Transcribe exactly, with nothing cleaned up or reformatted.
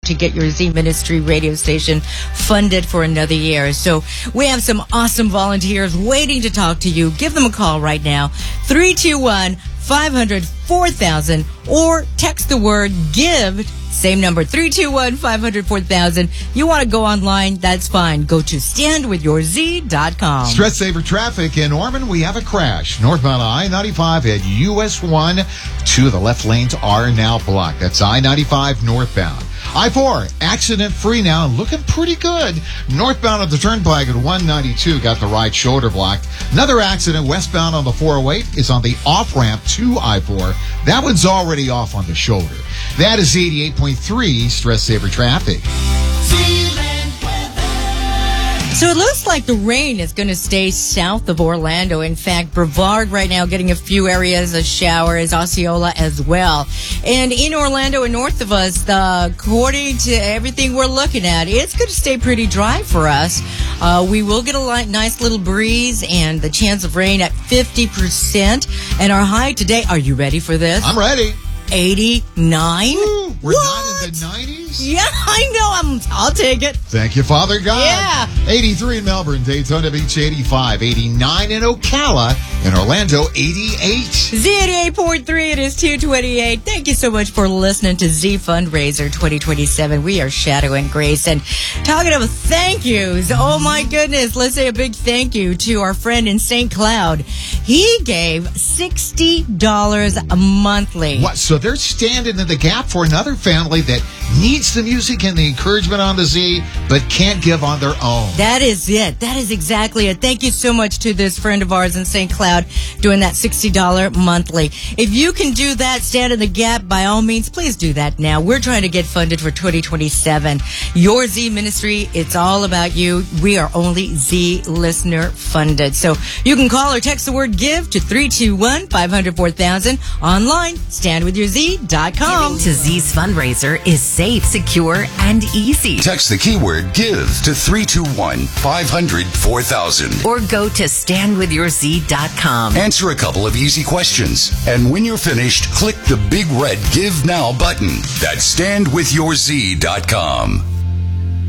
to get your Z Ministry radio station funded for another year. So we have some awesome volunteers waiting to talk to you. Give them a call right now, three two one, five hundred, four thousand, or text the word GIVE. Same number, three two one, five hundred, four thousand. You want to go online, that's fine. Go to stand with your z dot com. Stress Saver traffic in Ormond. We have a crash. Northbound I ninety-five at U S one. Two of the left lanes are now blocked. That's I ninety-five northbound. I four, accident-free now, and looking pretty good. Northbound of the Turnpike at one ninety-two, got the right shoulder blocked. Another accident westbound on the four oh eight is on the off-ramp to I four. That one's already off on the shoulder. That is eighty-eight point three Stress Saver traffic. So it looks like the rain is going to stay south of Orlando. In fact, Brevard right now getting a few areas of showers, Osceola as well. And in Orlando and north of us, the, according to everything we're looking at, it's going to stay pretty dry for us. Uh, we will get a light, nice little breeze and the chance of rain at fifty percent. And our high today, are you ready for this? I'm ready. eighty-nine. Ooh, we're What? not in the nineties? Yeah, I know. I'm, I'll take it. Thank you, Father God. Yeah. eighty-three in Melbourne, Daytona Beach eighty-five, eighty-nine in Ocala, in Orlando eighty-eight. Z eighty-eight point three, it is two twenty-eight. Thank you so much for listening to Z Fundraiser twenty twenty-seven. We are Shadow and Grace. And talking about thank yous, oh my goodness, let's say a big thank you to our friend in Saint Cloud. He gave sixty dollars a monthly. What? So they're standing in the gap for another family that needs the music and the encouragement on the Z, but can't give on their own. That is it. That is exactly it. Thank you so much to this friend of ours in Saint Cloud doing that sixty dollars monthly. If you can do that, stand in the gap, by all means, please do that now. We're trying to get funded for twenty twenty-seven. Your Z Ministry, it's all about you. We are only Z listener funded. So you can call or text the word GIVE to three two one, five hundred, four thousand. Online, stand with your z dot com. Giving to Z's fundraiser is safe, secure, and easy. Text the keyword GIVE to three two one, five hundred, four thousand. Or go to stand with your z dot com. Answer a couple of easy questions. And when you're finished, click the big red Give Now button. That's stand with your z dot com.